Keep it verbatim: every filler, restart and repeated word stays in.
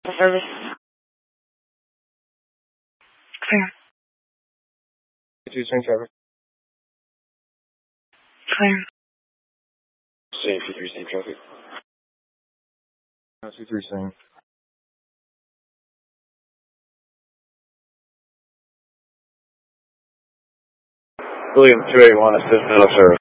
Service. Clear. two three traffic. Clear. Same two three same traffic. Uh, two three same. William two eight one, assist middle service.